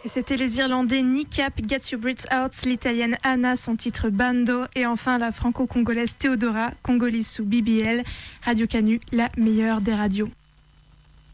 Et c'était les Irlandais Nicap, Get Your Brits Out, l'Italienne Anna, son titre Bando, et enfin la franco-congolaise Théodora, congolise sous BBL. Radio Canu, la meilleure des radios.